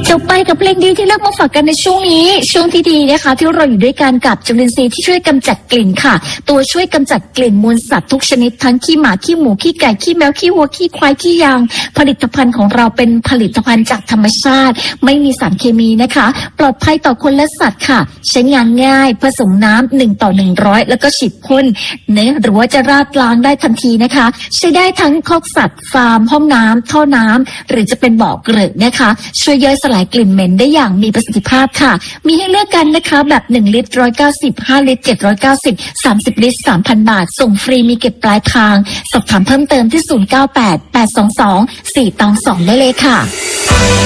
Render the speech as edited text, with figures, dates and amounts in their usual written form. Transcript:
จบไปกับเพลงดีที่เลือกมาฝากกันในช่วงนี้ช่วงที่ดีนะคะที่เราอยู่ด้วยกันกับจุลินทรีย์ที่ช่วยกำจัดกลิ่นค่ะตัวช่วยกำจัดกลิ่นมูลสัตว์ทุกชนิดทั้งขี้หมาขี้หมูขี้ไก่ขี้แมวขี้วัวขี้ควายขี้ยางผลิตภัณฑ์ของเราเป็นผลิตภัณฑ์จากธรรมชาติไม่มีสารเคมีนะคะปลอดภัยต่อคนและสัตว์ค่ะใช้งานง่ายผสมน้ำ1:100แล้วก็ฉีดพ่นเนื้อหรือว่าจะราดล้างได้ทันทีนะคะใช้ได้ทั้งคอกสัตว์ฟาร์มห้องน้ำท่อน้ำหรือจะเป็นบ่อเกลือนะคะช่วยย่อยสลายกลิ่นเหม็นได้อย่างมีประสิทธิภาพค่ะมีให้เลือกกันนะคะแบบ1ลิตร190 5ลิตร790 30ลิตร 3,000 บาทส่งฟรีมีเก็บปลายทางสอบถามเพิ่มเติมที่0988222422ได้เลยค่ะ